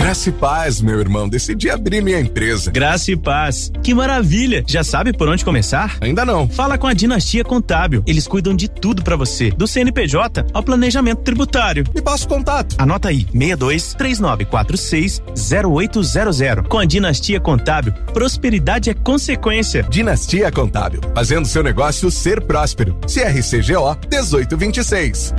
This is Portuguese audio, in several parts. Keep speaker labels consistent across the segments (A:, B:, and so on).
A: Graça e paz, meu irmão. Decidi abrir minha empresa.
B: Graça e paz. Que maravilha. Já sabe por onde começar?
A: Ainda não.
B: Fala com a Dinastia Contábil. Eles cuidam de tudo pra você, do CNPJ ao planejamento tributário.
A: Me passa o contato.
B: Anota aí, 62-3946-0800. Com a Dinastia Contábil, prosperidade é consequência.
A: Dinastia Contábil, fazendo seu negócio ser próspero. CRCGO 1826.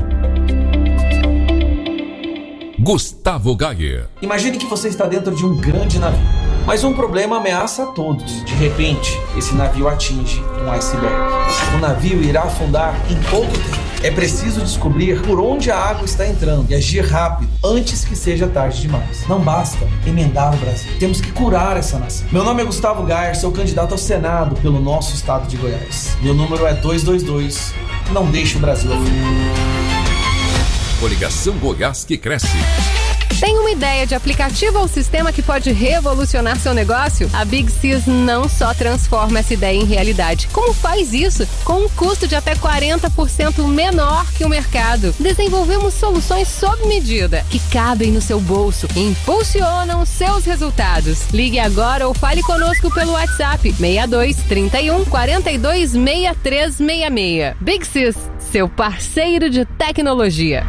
C: Gustavo Gayer.
D: Imagine que você está dentro de um grande navio, mas um problema ameaça a todos. De repente, esse navio atinge um iceberg. O navio irá afundar em pouco tempo. É preciso descobrir por onde a água está entrando e agir rápido, antes que seja tarde demais. Não basta emendar o Brasil. Temos que curar essa nação. Meu nome é Gustavo Gayer, sou candidato ao Senado pelo nosso estado de Goiás. Meu número é 222. Não deixe o Brasil afundar.
C: Coligação Goiás que cresce.
E: Tem uma ideia de aplicativo ou sistema que pode revolucionar seu negócio? A Big Sys não só transforma essa ideia em realidade, como faz isso com um custo de até 40% menor que o mercado. Desenvolvemos soluções sob medida, que cabem no seu bolso e impulsionam seus resultados. Ligue agora ou fale conosco pelo WhatsApp 62 31 42 6366. Big Sys, seu parceiro de tecnologia.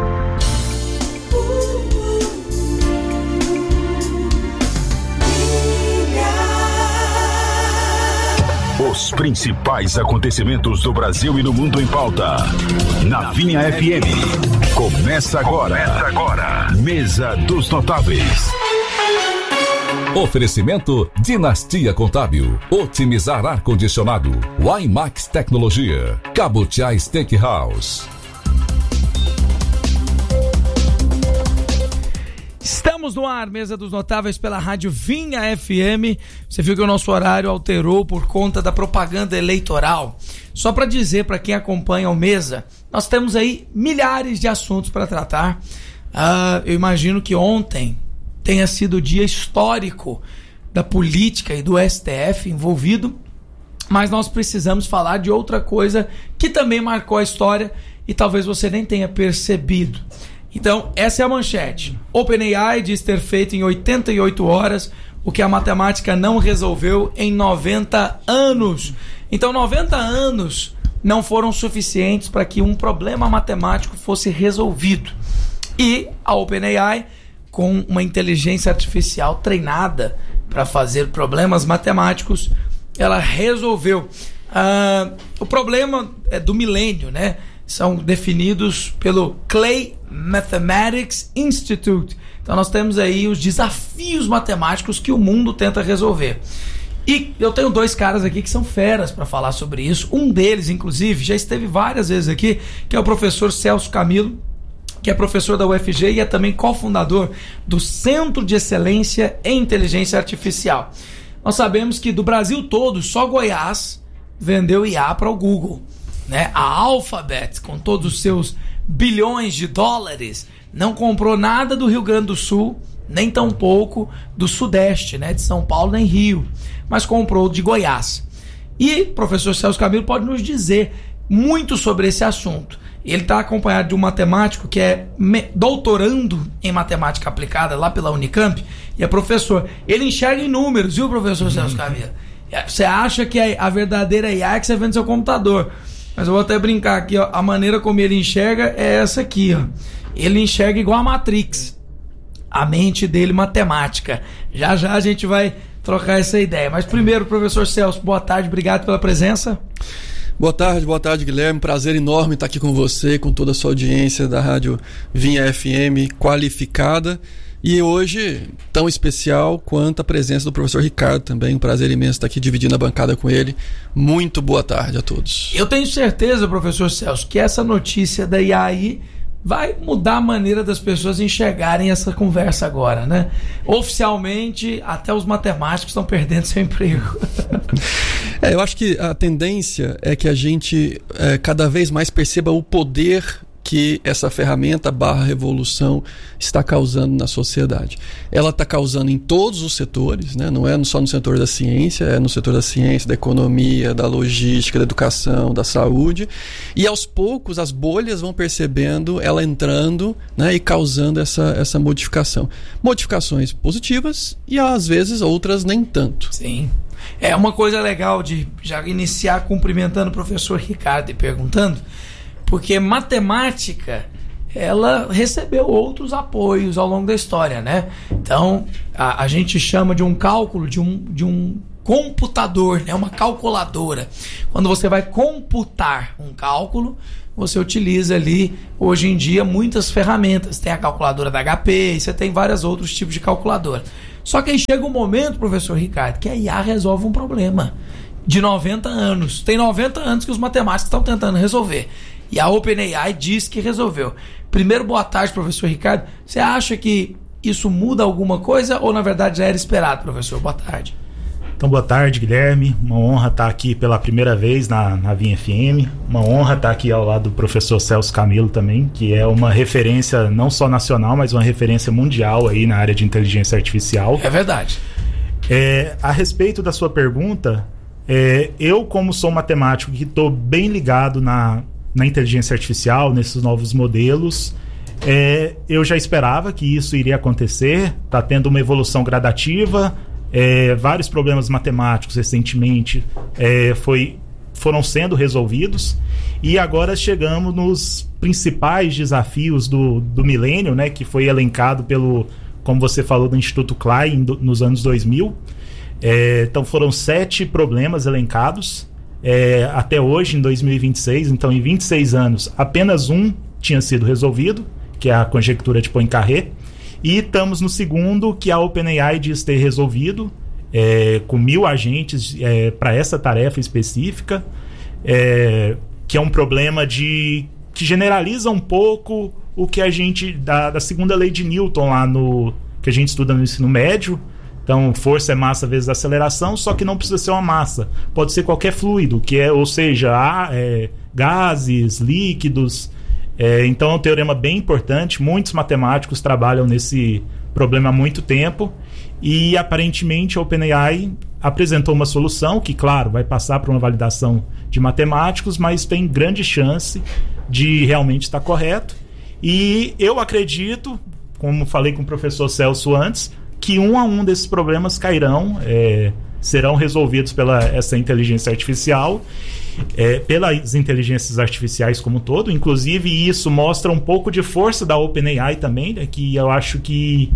F: Os principais acontecimentos do Brasil e do mundo em pauta. Na Vinha FM. Começa agora. Mesa dos Notáveis.
C: Oferecimento Dinastia Contábil. Otimizar ar-condicionado. Wimax Tecnologia. Cabutiá Steakhouse.
G: Estamos no ar, Mesa dos Notáveis pela Rádio Vinha FM. Você viu que o nosso horário alterou por conta da propaganda eleitoral. Só para dizer para quem acompanha o Mesa, nós temos aí milhares de assuntos para tratar. Eu imagino que ontem tenha sido o dia histórico da política e do STF envolvido, mas nós precisamos falar de outra coisa que também marcou a história e talvez você nem tenha percebido. Então, essa é a manchete. OpenAI diz ter feito em 88 horas o que a matemática não resolveu em 90 anos. Então, 90 anos não foram suficientes para que um problema matemático fosse resolvido. E a OpenAI, com uma inteligência artificial treinada para fazer problemas matemáticos, ela resolveu. O problema é do milênio, né? São definidos pelo Clay Mathematics Institute. Então nós temos aí os desafios matemáticos que o mundo tenta resolver. E eu tenho dois caras aqui que são feras para falar sobre isso. Um deles, inclusive, já esteve várias vezes aqui, que é o professor Celso Camilo, que é professor da UFG e é também cofundador do Centro de Excelência em Inteligência Artificial. Nós sabemos que do Brasil todo, só Goiás vendeu IA para o Google, né? A Alphabet, com todos os seus bilhões de dólares, não comprou nada do Rio Grande do Sul, nem tampouco do Sudeste, né? De São Paulo nem Rio, mas comprou de Goiás. E o professor Celso Camilo pode nos dizer muito sobre esse assunto. Ele está acompanhado de um matemático que é doutorando em matemática aplicada lá pela Unicamp e é professor. Ele enxerga em números, viu, professor Celso Camilo? Você acha que a verdadeira IA é que você vê no seu computador. Mas eu vou até brincar aqui, ó, a maneira como ele enxerga é essa aqui, ó. Ele enxerga igual a Matrix. A mente dele matemática. Já já a gente vai trocar essa ideia. Mas primeiro, professor Celso, boa tarde, obrigado pela presença.
H: Boa tarde, Guilherme. Prazer enorme estar aqui com você, com toda a sua audiência da Rádio Vinha FM qualificada. E hoje, tão especial quanto a presença do professor Ricardo também. Um prazer imenso estar aqui dividindo a bancada com ele. Muito boa tarde a todos.
G: Eu tenho certeza, professor Celso, que essa notícia da IAI vai mudar a maneira das pessoas enxergarem essa conversa agora, né? Oficialmente, até os matemáticos estão perdendo seu emprego.
H: Eu acho que a tendência é que a gente cada vez mais perceba o poder que essa ferramenta /revolução está causando na sociedade. Ela está causando em todos os setores, né? Não é só no setor da ciência, é no setor da ciência, da economia, da logística, da educação, da saúde, e aos poucos as bolhas vão percebendo ela entrando, né? E causando essa modificação. Modificações positivas e às vezes outras nem tanto.
G: Sim. É uma coisa legal de já iniciar cumprimentando o professor Ricardo e perguntando, porque matemática, ela recebeu outros apoios ao longo da história, né? Então, a gente chama de um cálculo, de um computador, né? Uma calculadora. Quando você vai computar um cálculo, você utiliza ali, hoje em dia, muitas ferramentas. Tem a calculadora da HP, e você tem vários outros tipos de calculadora. Só que aí chega um momento, professor Ricardo, que a IA resolve um problema de 90 anos. Tem 90 anos que os matemáticos estão tentando resolver. E a OpenAI diz que resolveu. Primeiro, boa tarde, professor Ricardo. Você acha que isso muda alguma coisa ou, na verdade, já era esperado, professor? Boa tarde.
I: Então, boa tarde, Guilherme. Uma honra estar aqui pela primeira vez na Vinha FM. Uma honra estar aqui ao lado do professor Celso Camilo também, que é uma referência não só nacional, mas uma referência mundial aí na área de inteligência artificial.
G: É verdade.
I: A respeito da sua pergunta, eu, como sou matemático que estou bem ligado na inteligência artificial, nesses novos modelos, eu já esperava que isso iria acontecer. Está tendo uma evolução gradativa. Vários problemas matemáticos recentemente foram sendo resolvidos, e agora chegamos nos principais desafios do milênio, né, que foi elencado como você falou, do Instituto Klein nos anos 2000. Então foram 7 problemas elencados até hoje, em 2026. Então, em 26 anos, apenas um tinha sido resolvido, que é a conjectura de Poincaré. E estamos no segundo, que a OpenAI diz ter resolvido, com 1000 agentes para essa tarefa específica, que é um problema que generaliza um pouco o que a gente, da segunda lei de Newton, lá que a gente estuda no ensino médio. Então, força é massa vezes aceleração, só que não precisa ser uma massa. Pode ser qualquer fluido, ou seja, gases, líquidos. Então é um teorema bem importante. Muitos matemáticos trabalham nesse problema há muito tempo, e aparentemente a OpenAI apresentou uma solução que, claro, vai passar por uma validação de matemáticos, mas tem grande chance de realmente estar correto. E eu acredito, como falei com o professor Celso antes, que um a um desses problemas cairão, serão resolvidos pela essa inteligência artificial, pelas inteligências artificiais como um todo. Inclusive, isso mostra um pouco de força da OpenAI também, né, que eu acho que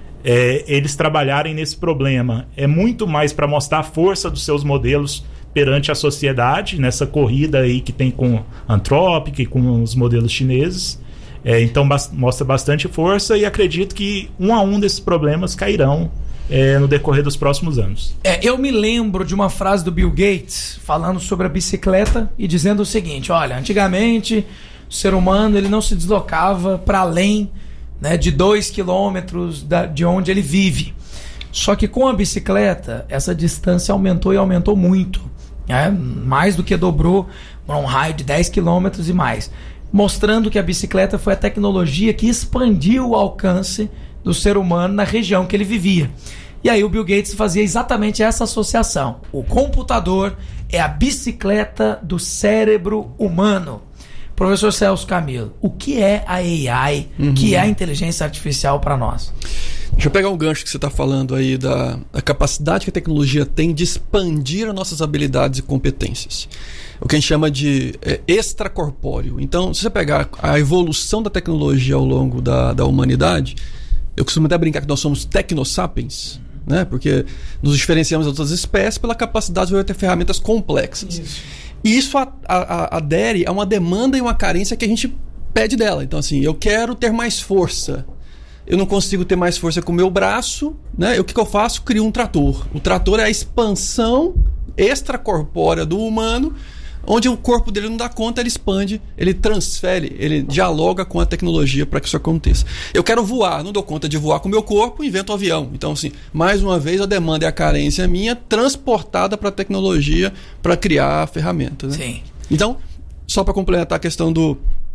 I: eles trabalharem nesse problema é muito mais para mostrar a força dos seus modelos perante a sociedade, nessa corrida aí que tem com Anthropic e com os modelos chineses. Então mostra bastante força, e acredito que um a um desses problemas cairão no decorrer dos próximos anos.
G: Eu me lembro de uma frase do Bill Gates falando sobre a bicicleta e dizendo o seguinte: olha, antigamente o ser humano ele não se deslocava para além, né, de 2 quilômetros de onde ele vive. Só que com a bicicleta essa distância aumentou, e aumentou muito, né? Mais do que dobrou, para um raio de 10 quilômetros e mais, mostrando que a bicicleta foi a tecnologia que expandiu o alcance do ser humano na região que ele vivia. E aí o Bill Gates fazia exatamente essa associação. O computador é a bicicleta do cérebro humano. Professor Celso Camilo, o que é a AI, que é a inteligência artificial para nós?
H: Deixa eu pegar um gancho que você está falando aí da capacidade que a tecnologia tem de expandir as nossas habilidades e competências. O que a gente chama de extracorpóreo. Então, se você pegar a evolução da tecnologia ao longo da humanidade, eu costumo até brincar que nós somos tecnosapiens, né? Porque nos diferenciamos das outras espécies pela capacidade de ter ferramentas complexas. E isso adere a uma demanda e uma carência que a gente pede dela. Então, assim, eu quero ter mais força. Eu não consigo ter mais força com o meu braço, né? O que eu faço? Crio um trator. O trator é a expansão extracorpórea do humano, onde o corpo dele não dá conta, ele expande, ele transfere, ele dialoga com a tecnologia para que isso aconteça. Eu quero voar, não dou conta de voar com o meu corpo, invento um avião. Então, assim, mais uma vez a demanda e a carência minha transportada para a tecnologia para criar a ferramenta, né?
G: Sim.
H: Então, só para complementar a questão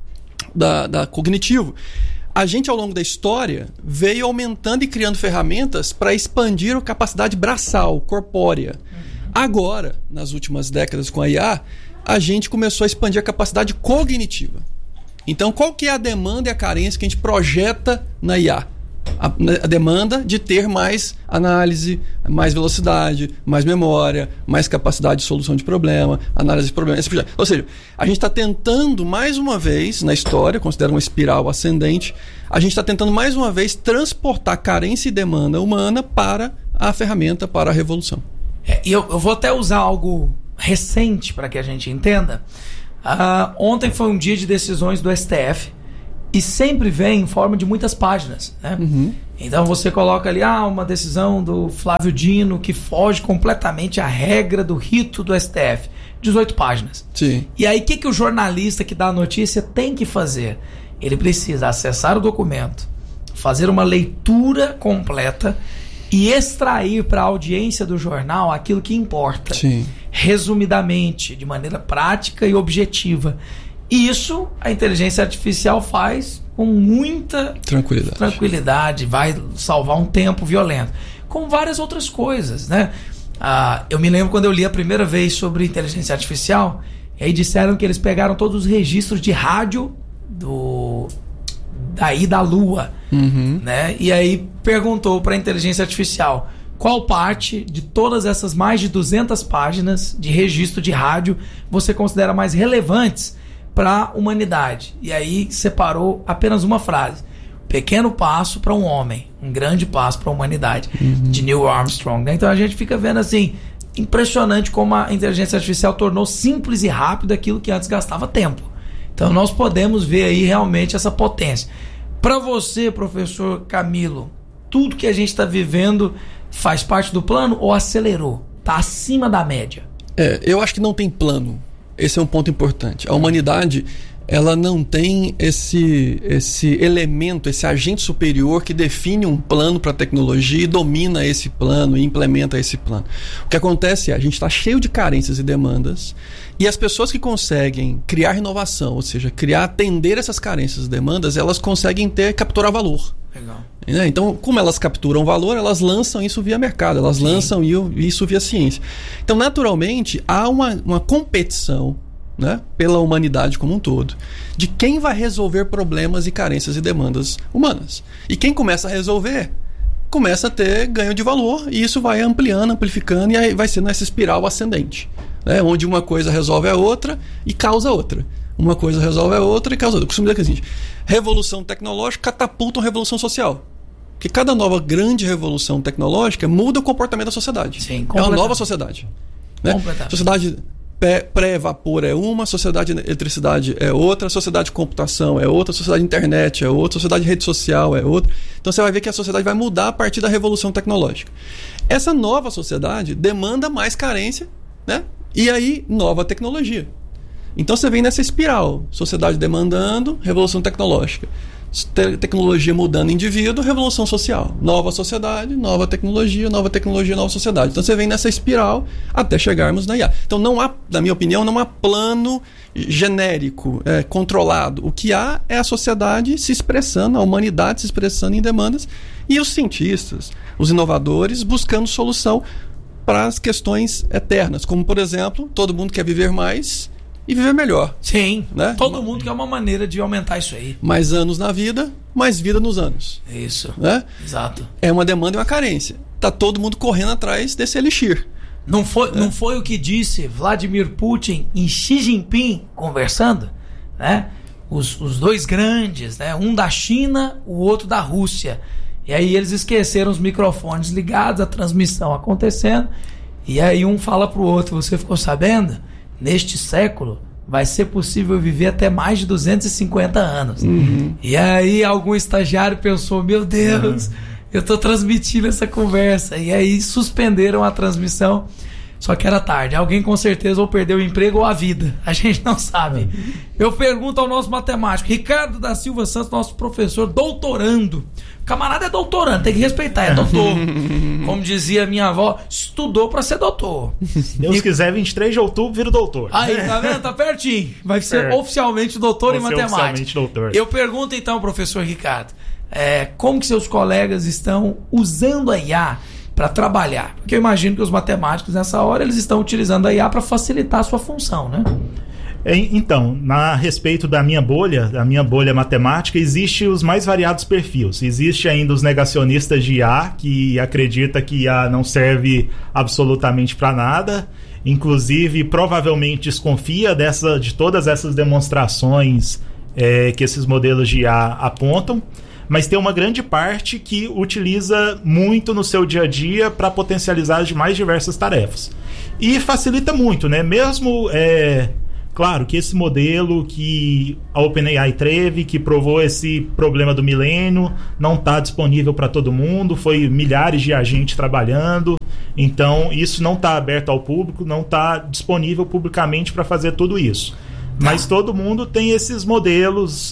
H: cognitivo. A gente, ao longo da história, veio aumentando e criando ferramentas para expandir a capacidade braçal, corpórea. Agora, nas últimas décadas com a IA, a gente começou a expandir a capacidade cognitiva. Então, qual que é a demanda e a carência que a gente projeta na IA? A demanda de ter mais análise, mais velocidade, mais memória, mais capacidade de solução de problema, análise de problemas. Ou seja, a gente está tentando mais uma vez, na história, considera uma espiral ascendente, a gente está tentando mais uma vez transportar carência e demanda humana para a ferramenta, para a revolução.
G: E eu vou até usar algo recente para que a gente entenda. Ontem foi um dia de decisões do STF, e sempre vem em forma de muitas páginas, né? Então você coloca ali uma decisão do Flávio Dino que foge completamente à regra do rito do STF. 18 páginas.
H: Sim.
G: E aí o que o jornalista que dá a notícia tem que fazer? Ele precisa acessar o documento, fazer uma leitura completa e extrair para a audiência do jornal aquilo que importa.
H: Sim.
G: Resumidamente, de maneira prática e objetiva. E isso a inteligência artificial faz com muita tranquilidade, vai salvar um tempo violento. Com várias outras coisas, né? Eu me lembro quando eu li a primeira vez sobre inteligência artificial, e aí disseram que eles pegaram todos os registros de rádio da Lua, né? E aí perguntou para a inteligência artificial qual parte de todas essas mais de 200 páginas de registro de rádio você considera mais relevantes para a humanidade. E aí separou apenas uma frase: pequeno passo para um homem, um grande passo para a humanidade, de Neil Armstrong, né? Então a gente fica vendo assim, impressionante como a inteligência artificial tornou simples e rápido aquilo que antes gastava tempo. Então nós podemos ver aí realmente essa potência. Para você, professor Camilo, tudo que a gente está vivendo faz parte do plano ou acelerou? Está acima da média?
H: Eu acho que não tem plano. Esse é um ponto importante. A humanidade, ela não tem esse elemento, esse agente superior que define um plano para a tecnologia e domina esse plano e implementa esse plano. O que acontece é, a gente está cheio de carências e demandas, e as pessoas que conseguem criar inovação, ou seja, atender essas carências e demandas, elas conseguem capturar valor.
G: Legal.
H: Então, como elas capturam valor, elas lançam isso via mercado, elas lançam isso via ciência. Então, naturalmente, há uma competição, né, pela humanidade como um todo, de quem vai resolver problemas e carências e demandas humanas. E quem começa a resolver, começa a ter ganho de valor, e isso vai ampliando, amplificando, e aí vai sendo essa espiral ascendente, né, onde uma coisa resolve a outra e causa outra. Uma coisa resolve a outra e causa outra. Eu costumo dizer que é o seguinte: revolução tecnológica catapulta uma revolução social. Porque cada nova grande revolução tecnológica muda o comportamento da sociedade.
G: Sim,
H: é uma nova sociedade. Né? Sociedade pré-vapor é uma, sociedade de eletricidade é outra, sociedade de computação é outra, sociedade de internet é outra, sociedade de rede social é outra. Então você vai ver que a sociedade vai mudar a partir da revolução tecnológica. Essa nova sociedade demanda mais carência, né? E aí nova tecnologia. Então você vem nessa espiral: sociedade demandando, revolução tecnológica. Tecnologia mudando indivíduo, revolução social. Nova sociedade, nova tecnologia, nova sociedade. Então você vem nessa espiral até chegarmos na IA. Então não há, na minha opinião, não há plano genérico, controlado. O que há é a sociedade se expressando, a humanidade se expressando em demandas, e os cientistas, os inovadores, buscando solução para as questões eternas, como, por exemplo, todo mundo quer viver mais e viver melhor.
G: Sim,
H: né?
G: Todo mundo quer uma maneira de aumentar isso aí.
H: Mais anos na vida, mais vida nos anos.
G: Isso,
H: né?
G: Exato.
H: É uma demanda e uma carência. Tá todo mundo correndo atrás desse elixir.
G: Não foi o que disse Vladimir Putin e Xi Jinping conversando, né? Os dois grandes, né? Um da China, o outro da Rússia. E aí eles esqueceram os microfones ligados, a transmissão acontecendo, e aí um fala pro outro: você ficou sabendo? Neste século vai ser possível viver até mais de 250 anos. E aí algum estagiário pensou: meu Deus, eu tô transmitindo essa conversa. E aí suspenderam a transmissão. Só que era tarde. Alguém com certeza ou perdeu o emprego ou a vida. A gente não sabe. Eu pergunto ao nosso matemático Ricardo da Silva Santos, nosso professor doutorando. O camarada é doutorando, tem que respeitar, é doutor. Como dizia minha avó, estudou para ser doutor.
I: Deus quiser, 23 de outubro vira doutor.
G: Aí, tá vendo? Tá pertinho. Vai ser oficialmente doutor em matemática.
I: Oficialmente doutor.
G: Eu pergunto então, professor Ricardo, como que seus colegas estão usando a IA para trabalhar? Porque eu imagino que os matemáticos nessa hora eles estão utilizando a IA para facilitar a sua função, né?
I: Então, a respeito da minha bolha matemática, existe os mais variados perfis. Existe ainda os negacionistas de IA, que acredita que IA não serve absolutamente para nada. Inclusive, provavelmente desconfia de todas essas demonstrações que esses modelos de IA apontam. Mas tem uma grande parte que utiliza muito no seu dia a dia para potencializar as mais diversas tarefas. E facilita muito, né? Mesmo, claro, que esse modelo que a OpenAI teve, que provou esse problema do milênio, não está disponível para todo mundo, foi milhares de agentes trabalhando, então isso não está aberto ao público, não está disponível publicamente para fazer tudo isso. Mas todo mundo tem esses modelos...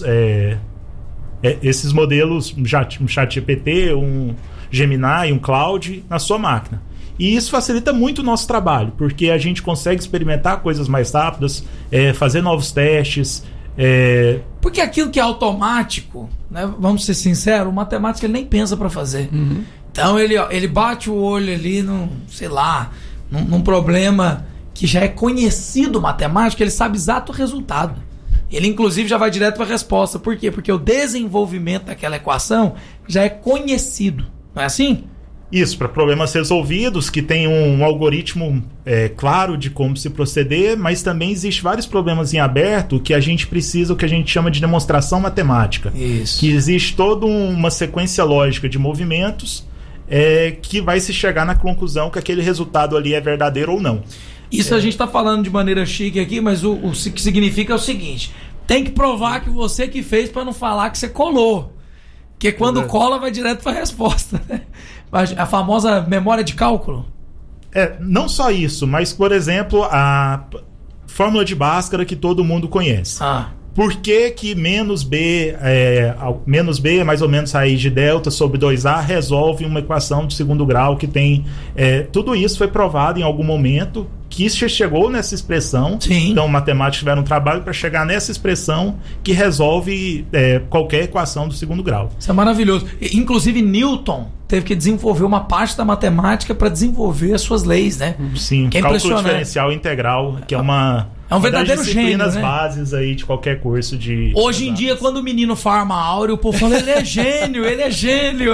I: esses modelos, um ChatGPT, um Gemini, um Claude na sua máquina. E isso facilita muito o nosso trabalho, porque a gente consegue experimentar coisas mais rápidas, fazer novos testes.
G: Porque aquilo que é automático, né, vamos ser sinceros, o matemático ele nem pensa para fazer. Uhum. Então ele bate o olho ali num problema que já é conhecido matemático, ele sabe exato o resultado. Ele, inclusive, já vai direto para a resposta. Por quê? Porque o desenvolvimento daquela equação já é conhecido. Não é assim?
I: Isso, para problemas resolvidos, que tem um algoritmo claro de como se proceder, mas também existe vários problemas em aberto que a gente precisa, o que a gente chama de demonstração matemática.
G: Isso.
I: Que existe toda uma sequência lógica de movimentos que vai se chegar na conclusão que aquele resultado ali é verdadeiro ou não.
G: Isso a gente está falando de maneira chique aqui, mas o que significa é o seguinte: tem que provar que você que fez para não falar que você colou. Porque quando cola vai direto para a resposta, né? A famosa memória de cálculo.
I: Não só isso, mas, por exemplo, a fórmula de Bhaskara que todo mundo conhece. Por que menos B é mais ou menos raiz de delta sobre 2A resolve uma equação de segundo grau que tem... tudo isso foi provado em algum momento que chegou nessa expressão.
G: Sim.
I: Então, matemáticos tiveram um trabalho para chegar nessa expressão que resolve qualquer equação do segundo grau.
G: Isso é maravilhoso. Inclusive, Newton teve que desenvolver uma parte da matemática para desenvolver as suas leis, né?
I: Sim,
G: que é
I: cálculo diferencial integral, que é um
G: verdadeiro gênio, né?
I: Bases aí de qualquer curso de...
G: Hoje em dia, quando o menino farma áureo, o povo fala, ele é gênio, ele é gênio.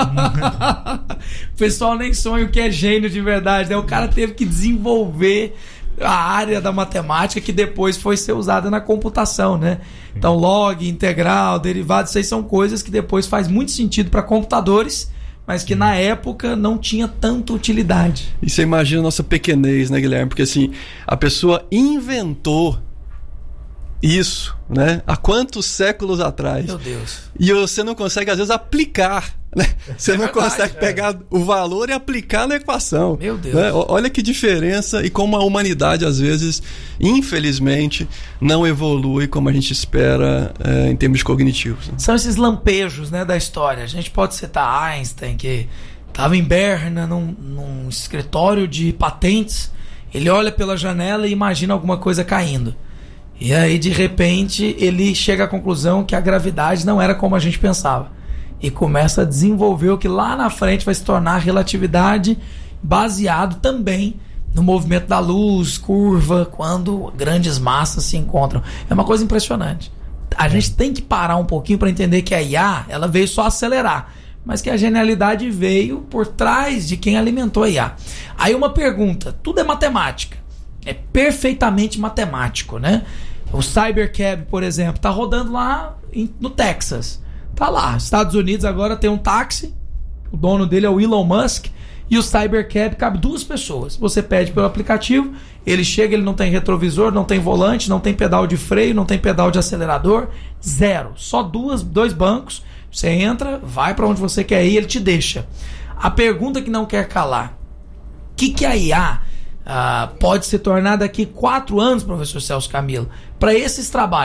G: O pessoal nem sonha o que é gênio de verdade, né? O cara teve que desenvolver a área da matemática que depois foi ser usada na computação, né? Então, log, integral, derivado, isso aí são coisas que depois faz muito sentido para computadores, mas que na época não tinha tanta utilidade.
H: E você imagina a nossa pequenez, né, Guilherme? Porque assim, a pessoa inventou isso, né? Há quantos séculos atrás?
G: Meu Deus.
H: E você não consegue, às vezes, aplicar, né? Você não consegue pegar o valor e aplicar na equação.
G: Meu Deus.
H: Né? Olha que diferença e como a humanidade, às vezes, infelizmente, não evolui como a gente espera em termos cognitivos. Né?
G: São esses lampejos, né, da história. A gente pode citar Einstein, que estava em Berna, num escritório de patentes. Ele olha pela janela e imagina alguma coisa caindo. E aí, de repente, ele chega à conclusão que a gravidade não era como a gente pensava. E começa a desenvolver o que lá na frente vai se tornar a relatividade, baseado também no movimento da luz, curva, quando grandes massas se encontram. É uma coisa impressionante. A gente tem que parar um pouquinho para entender que a IA, ela veio só acelerar, mas que a genialidade veio por trás de quem alimentou a IA. Aí uma pergunta, tudo é matemática. É perfeitamente matemático, né? O Cybercab, por exemplo, tá rodando lá no Texas. Tá lá. Estados Unidos agora tem um táxi. O dono dele é o Elon Musk. E o Cybercab cabe 2 pessoas. Você pede pelo aplicativo, ele chega, ele não tem retrovisor, não tem volante, não tem pedal de freio, não tem pedal de acelerador. Zero. Só 2 bancos. Você entra, vai para onde você quer ir, ele te deixa. A pergunta que não quer calar. O que a IA... pode se tornar daqui 4 anos, professor Celso Camilo, para esses trabalhos.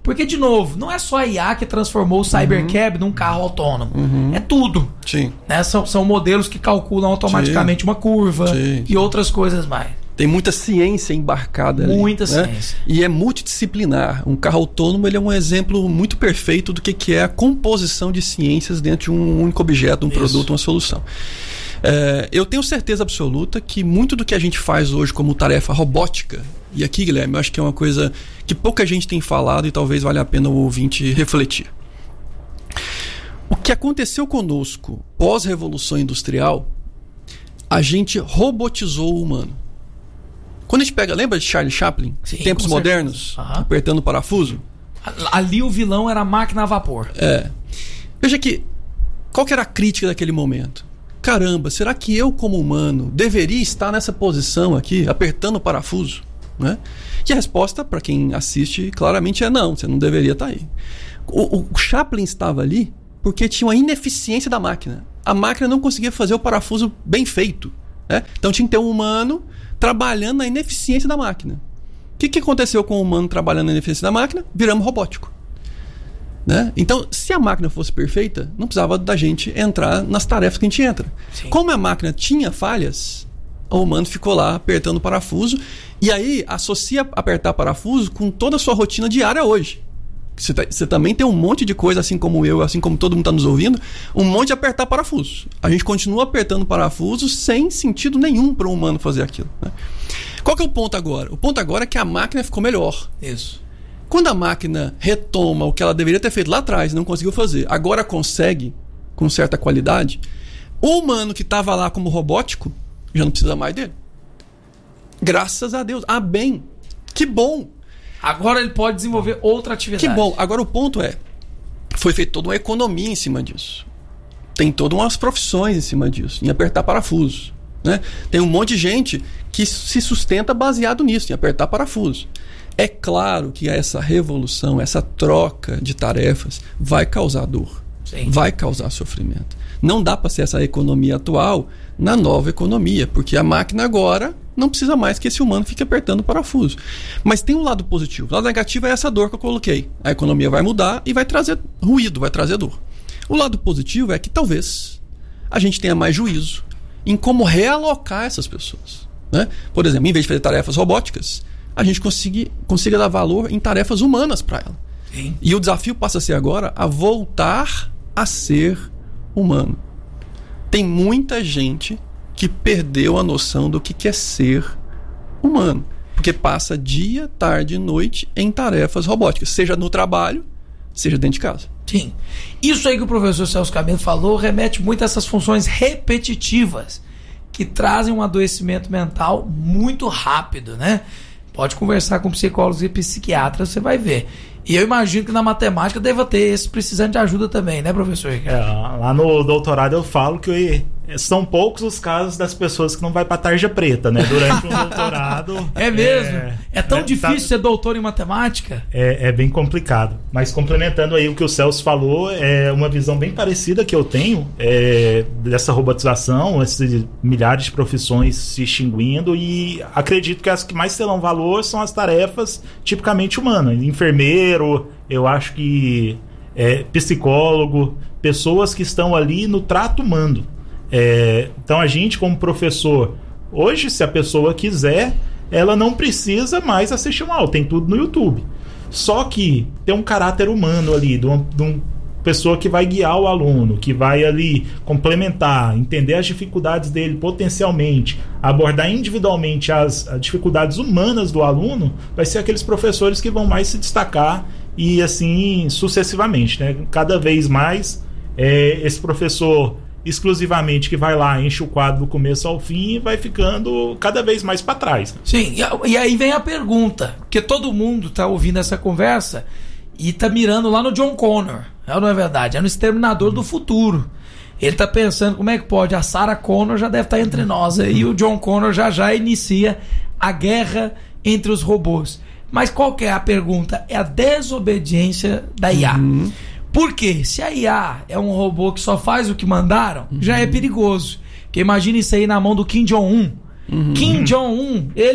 G: Porque, de novo, não é só a IA que transformou o Cybercab num carro autônomo. É tudo.
H: Sim.
G: Né? São modelos que calculam automaticamente uma curva e outras coisas mais.
H: Tem muita ciência embarcada ali.
G: Muita ciência.
H: E é multidisciplinar. Um carro autônomo ele é um exemplo muito perfeito do que é a composição de ciências dentro de um único objeto, um produto, uma solução. Eu tenho certeza absoluta que muito do que a gente faz hoje como tarefa robótica, e aqui, Guilherme, eu acho que é uma coisa que pouca gente tem falado e talvez valha a pena o ouvinte refletir. O que aconteceu conosco pós-revolução industrial, a gente robotizou o humano. Quando a gente pega, lembra de Charlie Chaplin?
G: Sim,
H: Tempos modernos, apertando o parafuso?
G: Ali o vilão era a máquina a vapor.
H: Veja que, qual que era a crítica daquele momento? Caramba, será que eu como humano deveria estar nessa posição aqui, apertando o parafuso? Né? E a resposta, para quem assiste, claramente é não, você não deveria estar aí. O Chaplin estava ali porque tinha uma ineficiência da máquina. A máquina não conseguia fazer o parafuso bem feito. Né? Então tinha que ter um humano trabalhando na ineficiência da máquina. O que aconteceu com o humano trabalhando na ineficiência da máquina? Viramos robótico. Né? Então, se a máquina fosse perfeita, não precisava da gente entrar nas tarefas que a gente entra. Sim. Como a máquina tinha falhas, o humano ficou lá apertando o parafuso. E aí associa apertar parafuso com toda a sua rotina diária hoje. Você também tem um monte de coisa, assim como eu, assim como todo mundo está nos ouvindo, um monte de apertar parafuso. A gente continua apertando parafuso sem sentido nenhum para o humano fazer aquilo. Né? Qual que é o ponto agora? O ponto agora é que a máquina ficou melhor.
G: Isso.
H: Quando a máquina retoma o que ela deveria ter feito lá atrás, não conseguiu fazer, agora consegue, com certa qualidade, o humano que estava lá como robótico já não precisa mais dele. Graças a Deus. Ah, bem. Que bom.
G: Agora ele pode desenvolver outra atividade.
H: Que bom. Agora o ponto é, foi feita toda uma economia em cima disso. Tem todas umas profissões em cima disso, em apertar parafusos. Né? Tem um monte de gente que se sustenta baseado nisso, em apertar parafusos. É claro que essa revolução, essa troca de tarefas vai causar dor. Sim. Vai causar sofrimento. Não dá para ser essa economia atual na nova economia, porque a máquina agora não precisa mais que esse humano fique apertando o parafuso. Mas tem um lado positivo. O lado negativo é essa dor que eu coloquei. A economia vai mudar e vai trazer ruído, vai trazer dor. O lado positivo é que talvez a gente tenha mais juízo em como realocar essas pessoas. Né? Por exemplo, em vez de fazer tarefas robóticas, a gente consiga dar valor em tarefas humanas para ela. Sim. E o desafio passa a ser agora a voltar a ser humano. Tem muita gente que perdeu a noção do que é ser humano, porque passa dia, tarde e noite em tarefas robóticas, seja no trabalho, seja dentro de casa.
G: Sim. Isso aí que o professor Celso Camelo falou remete muito a essas funções repetitivas que trazem um adoecimento mental muito rápido, né? Pode conversar com psicólogos e psiquiatras, você vai ver. E eu imagino que na matemática deva ter esse precisando de ajuda também, né, professor Ricardo?
I: Lá no doutorado eu falo que são poucos os casos das pessoas que não vai pra tarja preta, né? Durante um doutorado.
G: É mesmo? É tão difícil ser doutor em matemática?
I: É bem complicado. Mas complementando aí o que o Celso falou, é uma visão bem parecida que eu tenho dessa robotização, esses milhares de profissões se extinguindo, e acredito que as que mais terão valor são as tarefas tipicamente humanas. Enfermeiro, eu acho que psicólogo, pessoas que estão ali no trato humano. Então a gente como professor, hoje se a pessoa quiser, ela não precisa mais assistir uma aula, tem tudo no YouTube. Só que tem um caráter humano ali, de uma pessoa que vai guiar o aluno, que vai ali complementar, entender as dificuldades dele potencialmente, abordar individualmente as dificuldades humanas do aluno, vai ser aqueles professores que vão mais se destacar e assim sucessivamente, né? Cada vez mais esse professor exclusivamente que vai lá, enche o quadro do começo ao fim e vai ficando cada vez mais para trás.
G: Sim, e aí vem a pergunta, porque todo mundo tá ouvindo essa conversa e tá mirando lá no John Connor, não é verdade? É no Exterminador do Futuro. Ele tá pensando como é que pode, a Sarah Connor já deve estar entre nós, e o John Connor já inicia a guerra entre os robôs. Mas qual que é a pergunta? É a desobediência da IA. Por quê? Se a IA é um robô que só faz o que mandaram, já é perigoso. Porque imagina isso aí na mão do Kim Jong-un. Kim Jong-un, ele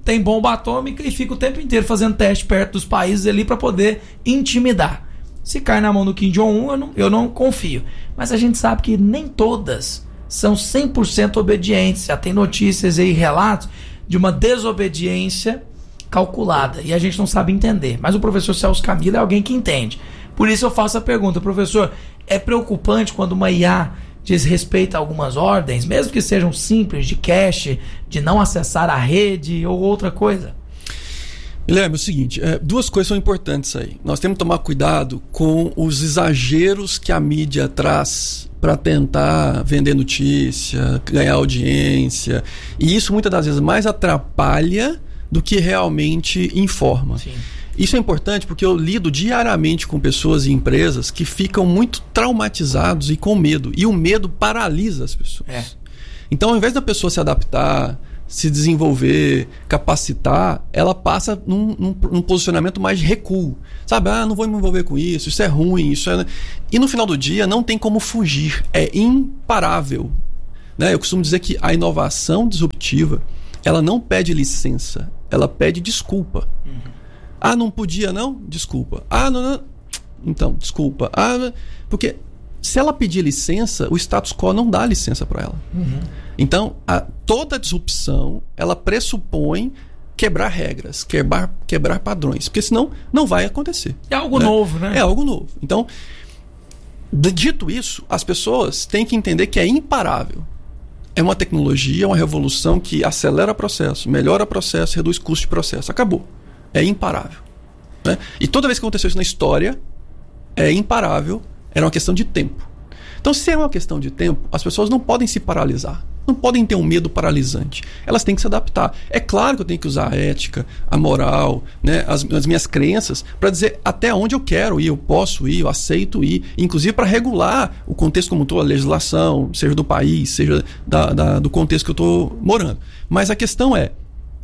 G: tem bomba atômica e fica o tempo inteiro fazendo teste perto dos países ali para poder intimidar. Se cai na mão do Kim Jong-un, eu não confio. Mas a gente sabe que nem todas são 100% obedientes. Já tem notícias aí, relatos de uma desobediência calculada. E a gente não sabe entender. Mas o professor Celso Camilo é alguém que entende. Por isso eu faço a pergunta, professor, é preocupante quando uma IA desrespeita algumas ordens, mesmo que sejam simples, de cache, de não acessar a rede ou outra coisa?
H: Guilherme, é o seguinte, duas coisas são importantes aí. Nós temos que tomar cuidado com os exageros que a mídia traz para tentar vender notícia, ganhar audiência. E isso muitas das vezes mais atrapalha do que realmente informa. Sim. Isso é importante porque eu lido diariamente com pessoas e empresas que ficam muito traumatizados e com medo. E o medo paralisa as pessoas. Então, ao invés da pessoa se adaptar, se desenvolver, capacitar, ela passa num posicionamento mais de recuo. Sabe? Não vou me envolver com isso, isso é ruim, isso é... E no final do dia não tem como fugir, é imparável. Né? Eu costumo dizer que a inovação disruptiva, ela não pede licença, ela pede desculpa. Não podia não? Desculpa. Não. Então, desculpa. Porque se ela pedir licença, o status quo não dá licença para ela. Então, toda disrupção, ela pressupõe quebrar regras, quebrar padrões, porque senão não vai acontecer.
G: É algo novo, né?
H: É algo novo. Então, dito isso, as pessoas têm que entender que é imparável. É uma tecnologia, uma revolução que acelera processo, melhora processo, reduz custo de processo. Acabou. É imparável. Né? E toda vez que aconteceu isso na história, é imparável, era uma questão de tempo. Então, se é uma questão de tempo, as pessoas não podem se paralisar. Não podem ter um medo paralisante. Elas têm que se adaptar. É claro que eu tenho que usar a ética, a moral, né, as minhas crenças, para dizer até onde eu quero ir, eu posso ir, eu aceito ir, inclusive para regular o contexto como um todo, a legislação, seja do país, seja do contexto que eu estou morando. Mas a questão é,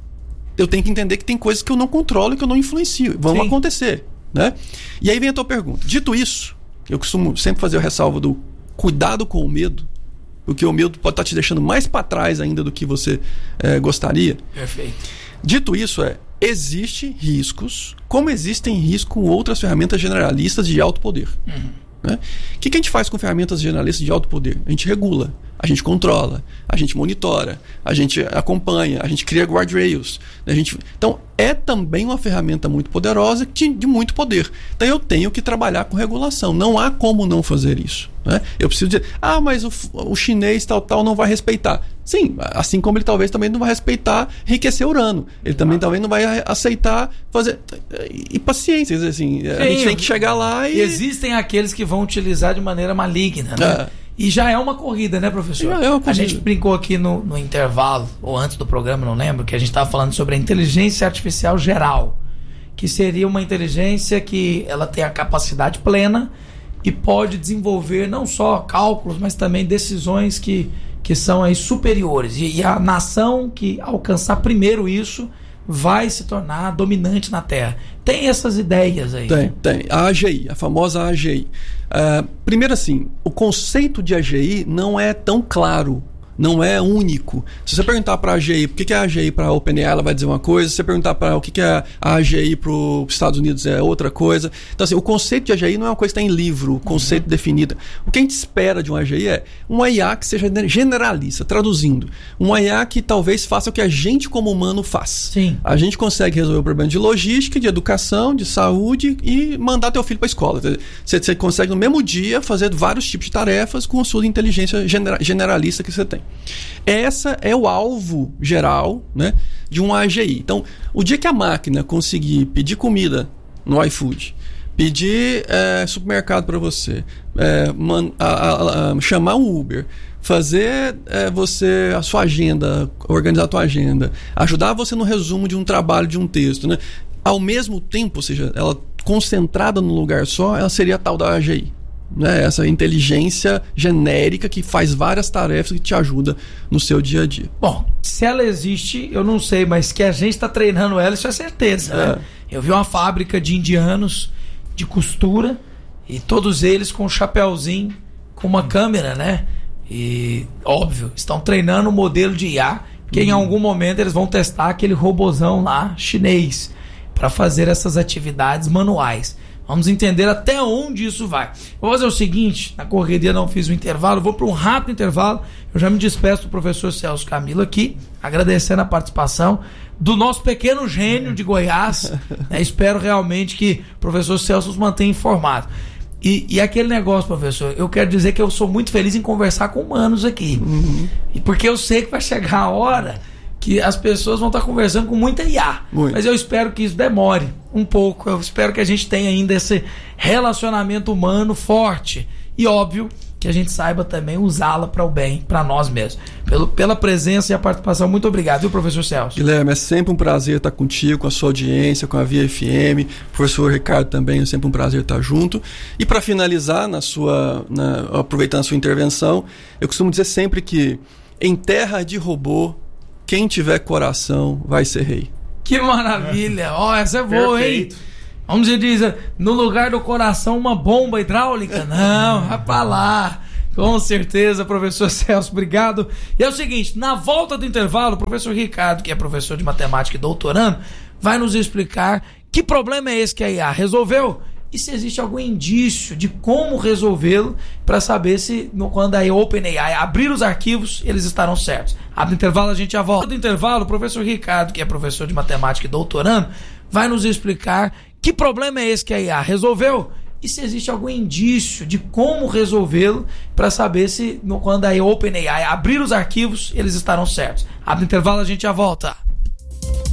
H: eu tenho que entender que tem coisas que eu não controlo e que eu não influencio. Vão acontecer. Né? E aí vem a tua pergunta. Dito isso, eu costumo sempre fazer o ressalvo do cuidado com o medo, porque o medo pode estar te deixando mais para trás ainda do que você gostaria.
G: Perfeito.
H: Dito isso, existem riscos, como existem riscos com outras ferramentas generalistas de alto poder. Né? O que a gente faz com ferramentas generalistas de alto poder? A gente regula, a gente controla, a gente monitora, a gente acompanha, a gente cria guardrails. Então, é também uma ferramenta muito poderosa de muito poder. Então, eu tenho que trabalhar com regulação. Não há como não fazer isso. Né? Eu preciso dizer, mas o chinês tal não vai respeitar. Sim, assim como ele talvez também não vai respeitar enriquecer urânio. Ele também não vai aceitar fazer... E paciência, assim, a gente tem que chegar lá e...
G: Existem aqueles que vão utilizar de maneira maligna, né? E já é uma corrida, né, professor? A gente brincou aqui no intervalo, ou antes do programa, não lembro, que a gente estava falando sobre a inteligência artificial geral, que seria uma inteligência que ela tem a capacidade plena e pode desenvolver não só cálculos, mas também decisões que são aí superiores. E a nação que alcançar primeiro isso vai se tornar dominante na Terra. Tem essas ideias aí?
H: Tem. A AGI, a famosa AGI. Primeiro assim, o conceito de AGI não é tão claro, não é único. Se você perguntar para a AGI o que é a AGI para a OpenAI, ela vai dizer uma coisa. Se você perguntar para o que é a AGI para os Estados Unidos, é outra coisa. Então, assim, o conceito de AGI não é uma coisa que está em livro, o conceito definido. O que a gente espera de uma AGI é uma IA que seja generalista, traduzindo. Uma IA que talvez faça o que a gente como humano faz.
G: Sim.
H: A gente consegue resolver o problema de logística, de educação, de saúde e mandar teu filho para a escola. Você consegue no mesmo dia fazer vários tipos de tarefas com a sua inteligência generalista que você tem. Essa é o alvo geral, né, de uma AGI. Então, o dia que a máquina conseguir pedir comida no iFood, pedir supermercado para você, chamar um Uber, fazer a sua agenda, organizar a tua agenda, ajudar você no resumo de um trabalho, de um texto, né, ao mesmo tempo, ou seja, ela concentrada num lugar só, ela seria a tal da AGI. Né, essa inteligência genérica que faz várias tarefas que te ajuda no seu dia a dia.
G: Bom, se ela existe, eu não sei, mas que a gente está treinando ela, isso é certeza. Né? Eu vi uma fábrica de indianos de costura e todos eles com um chapéuzinho, com uma câmera, né? E, óbvio, estão treinando um modelo de IA Porque em algum momento eles vão testar aquele robozão lá, chinês, para fazer essas atividades manuais. Vamos entender até onde isso vai. Vou fazer o seguinte, na correria não fiz o intervalo, vou para um rápido intervalo. Eu já me despeço do professor Celso Camilo aqui, agradecendo a participação do nosso pequeno gênio de Goiás. Espero realmente que o professor Celso nos mantenha informado. E aquele negócio, professor, eu quero dizer que eu sou muito feliz em conversar com humanos aqui. E porque eu sei que vai chegar a hora que as pessoas vão estar conversando com muita IA. Mas eu espero que isso demore um pouco. Eu espero que a gente tenha ainda esse relacionamento humano forte. E óbvio que a gente saiba também usá-la para o bem, para nós mesmos. Pela presença e a participação, muito obrigado, viu, professor Celso?
H: Guilherme, é sempre um prazer estar contigo, com a sua audiência, com a Via FM. Professor Ricardo também, é sempre um prazer estar junto. E para finalizar, aproveitando a sua intervenção, eu costumo dizer sempre que em terra de robô, quem tiver coração vai ser rei.
G: Que maravilha! Essa é boa, perfeito, hein? Vamos dizer, no lugar do coração, uma bomba hidráulica? Não, vai pra lá. Com certeza, professor Celso, obrigado. E é o seguinte, na volta do intervalo, o professor Ricardo, que é professor de matemática e doutorando, vai nos explicar que problema é esse que a IA resolveu e se existe algum indício de como resolvê-lo para saber se quando a OpenAI abrir os arquivos, eles estarão certos. Abre o intervalo, a gente já volta. No intervalo, o professor Ricardo, que é professor de matemática e doutorando, vai nos explicar que problema é esse que a IA resolveu e se existe algum indício de como resolvê-lo para saber se quando a OpenAI abrir os arquivos, eles estarão certos. Abre o intervalo, a gente já volta.